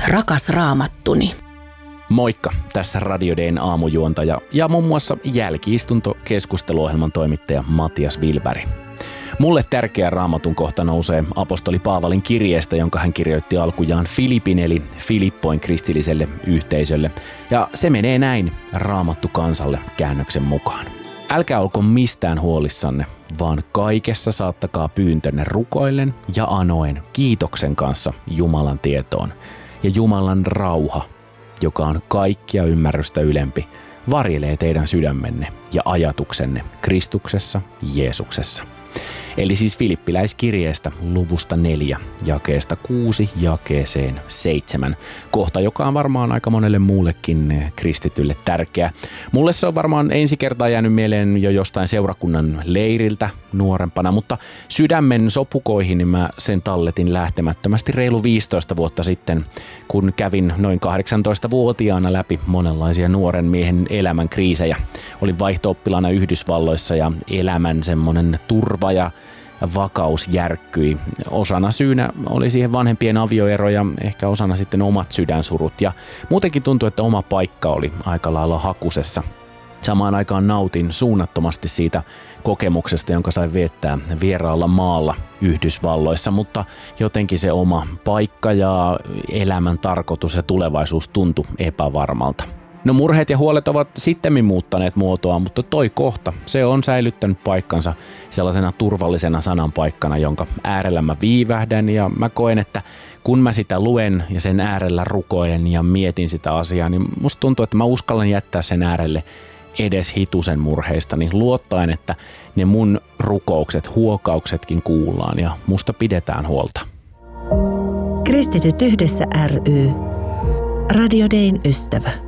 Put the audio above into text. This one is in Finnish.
Rakas Raamattuni. Moikka, tässä Radio Dayn aamujuontaja ja muun muassa jälki-istunto-keskusteluohjelman toimittaja Matias Wilberg. Mulle tärkeä Raamatun kohta nousee apostoli Paavalin kirjeestä, jonka hän kirjoitti alkujaan Filipin eli Filippoin kristilliselle yhteisölle. Ja se menee näin Raamattu kansalle käännöksen mukaan. Älkää olko mistään huolissanne, vaan kaikessa saattakaa pyyntönne rukoillen ja anoen kiitoksen kanssa Jumalan tietoon. Ja Jumalan rauha, joka on kaikkia ymmärrystä ylempi, varjelee teidän sydämenne ja ajatuksenne Kristuksessa Jeesuksessa. Eli siis Filippiläiskirjeestä luvusta 4, jakeesta 6 jakeeseen 7. Kohta, joka on varmaan aika monelle muullekin kristitylle tärkeä. Mulle se on varmaan ensi kertaa jäänyt mieleen jo jostain seurakunnan leiriltä nuorempana, mutta sydämen sopukoihin niin mä sen talletin lähtemättömästi reilu 15 vuotta sitten, kun kävin noin 18-vuotiaana läpi monenlaisia nuoren miehen elämän kriisejä. Olin vaihto-oppilaana Yhdysvalloissa ja elämän semmonen turva ja vakaus järkkyi. Osana syynä oli siihen vanhempien avioero ja ehkä osana sitten omat sydänsurut. Ja muutenkin tuntui, että oma paikka oli aika lailla hakusessa. Samaan aikaan nautin suunnattomasti siitä kokemuksesta, jonka sain viettää vieraalla maalla Yhdysvalloissa, mutta jotenkin se oma paikka ja elämän tarkoitus ja tulevaisuus tuntui epävarmalta. No murheet ja huolet ovat sittemmin muuttaneet muotoa, mutta toi kohta, se on säilyttänyt paikkansa sellaisena turvallisena sananpaikkana, jonka äärellä mä viivähdän ja mä koen, että kun mä sitä luen ja sen äärellä rukoilen ja mietin sitä asiaa, niin musta tuntuu, että mä uskallan jättää sen äärelle edes hitusen murheistani luottaen, että ne mun rukoukset, huokauksetkin kuullaan ja musta pidetään huolta. Kristityt yhdessä ry. Radio Dayn ystävä.